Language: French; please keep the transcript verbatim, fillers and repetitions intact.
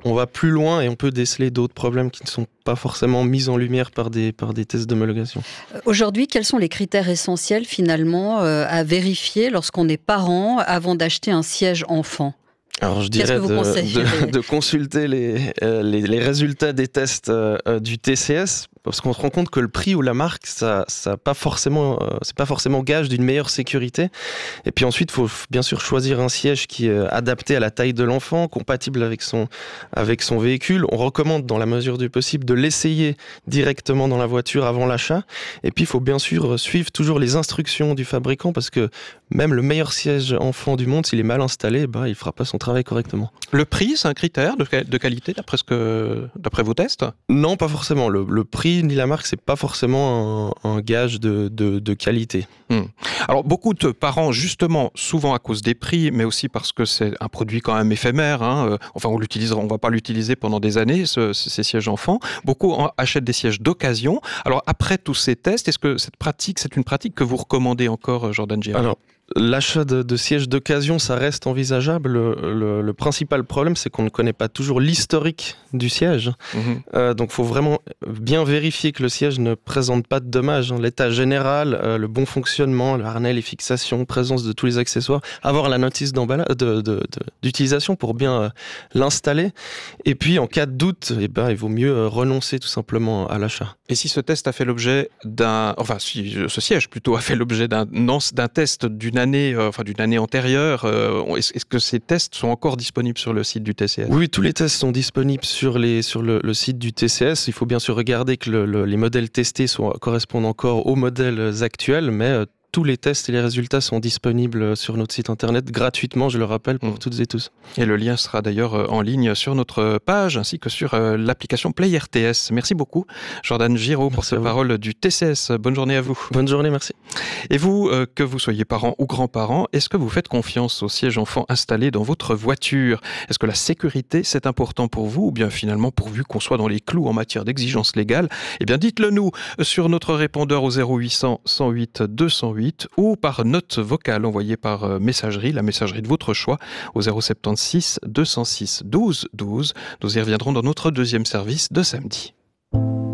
on va plus loin et on peut déceler d'autres problèmes qui ne sont pas forcément mis en lumière par des, par des tests d'homologation. Aujourd'hui, quels sont les critères essentiels finalement euh, à vérifier lorsqu'on est parent avant d'acheter un siège enfant ? Alors je dirais de, de, de consulter les, euh, les, les résultats des tests euh, du T C S, parce qu'on se rend compte que le prix ou la marque, ça, ça pas forcément, euh, c'est pas forcément gage d'une meilleure sécurité. Et puis ensuite, il faut bien sûr choisir un siège qui est adapté à la taille de l'enfant, compatible avec son, avec son véhicule. On recommande, dans la mesure du possible, de l'essayer directement dans la voiture avant l'achat. Et puis, il faut bien sûr suivre toujours les instructions du fabricant, parce que même le meilleur siège enfant du monde, s'il est mal installé, bah, il fera pas son travail correctement. Le prix, c'est un critère de, de qualité d'après, ce que, d'après vos tests ? Non, pas forcément. Le, le prix ni la marque, c'est pas forcément un, un gage de, de, de qualité. Hum. Alors, beaucoup de parents, justement, souvent à cause des prix, mais aussi parce que c'est un produit quand même éphémère, hein, euh, enfin, on l'utilisera, on va pas l'utiliser pendant des années, ce, ces sièges enfants. Beaucoup en achètent des sièges d'occasion. Alors, après tous ces tests, est-ce que cette pratique, c'est une pratique que vous recommandez encore, Jordan Girard ? Alors, l'achat de, de sièges d'occasion, ça reste envisageable. Le, le, le principal problème, c'est qu'on ne connaît pas toujours l'historique du siège. Mmh. Euh, donc, il faut vraiment bien vérifier que le siège ne présente pas de dommages. L'état général, euh, le bon fonctionnement, le harnais, les fixations, présence de tous les accessoires, avoir la notice d'emballage, de, de, de, d'utilisation pour bien euh, l'installer. Et puis, en cas de doute, eh ben, il vaut mieux euh, renoncer tout simplement à l'achat. Et si ce test a fait l'objet d'un... Enfin, si ce siège plutôt a fait l'objet d'un, d'un test d'une année, euh, enfin d'une année antérieure, euh, est-ce, est-ce que ces tests sont encore disponibles sur le site du T C S ? Oui, tous les tests sont disponibles sur, les, sur le, le site du T C S. Il faut bien sûr regarder que le, le, les modèles testés sont, correspondent encore aux modèles actuels, mais euh, tous les tests et les résultats sont disponibles sur notre site internet gratuitement, je le rappelle, pour mmh. toutes et tous. Et le lien sera d'ailleurs en ligne sur notre page ainsi que sur l'application Play R T S. Merci beaucoup, Jordan Giraud, pour ces paroles du T C S. Bonne journée à vous. Bonne journée, merci. Et vous, euh, que vous soyez parents ou grands-parents, est-ce que vous faites confiance au siège enfant installé dans votre voiture ? Est-ce que la sécurité, c'est important pour vous ou bien finalement, pourvu qu'on soit dans les clous en matière d'exigences légales ? Eh bien, dites-le nous sur notre répondeur au zéro huit cents, cent huit, deux cent huit ou par note vocale envoyée par messagerie, la messagerie de votre choix, au zéro soixante-seize, deux cent six, douze douze. Nous y reviendrons dans notre deuxième service de samedi.